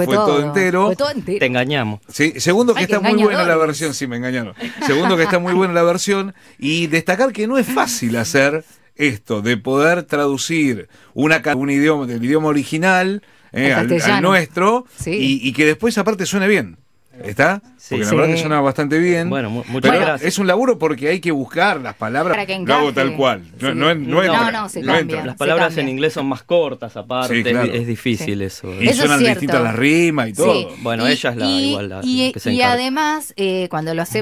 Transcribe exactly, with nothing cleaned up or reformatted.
fue, fue todo, todo entero. Fue todo entero. Te engañamos. Sí, segundo, que Ay, está muy buena la versión, sí, me engañaron. Segundo, que está muy buena la versión. Y destacar que no es fácil hacer esto, de poder traducir una, un idioma, del idioma original eh, al, al nuestro, sí. y, y que después aparte suene bien. ¿Está? Sí, porque la sí. verdad que suena bastante bien. Bueno, mu muchas pero gracias. Es un laburo porque hay que buscar las palabras. Para que lo hago tal cual. No, sí. no, no, no, entra, no, no, se no cambia. entra. Las palabras cambia. en inglés son más cortas, aparte. Sí, claro. es, es difícil sí. eso. Y eso suenan es distintas las rimas y todo. Sí. Bueno, y, ella es la y, igual la, y, que se y encarga. además, eh, cuando lo hacemos